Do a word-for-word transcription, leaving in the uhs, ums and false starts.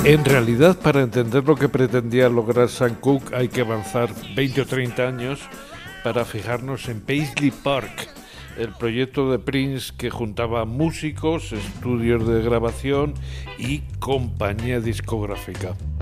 En realidad, para entender lo que pretendía lograr Sam Cooke hay que avanzar veinte o treinta años para fijarnos en Paisley Park, el proyecto de Prince que juntaba músicos, estudios de grabación y compañía discográfica.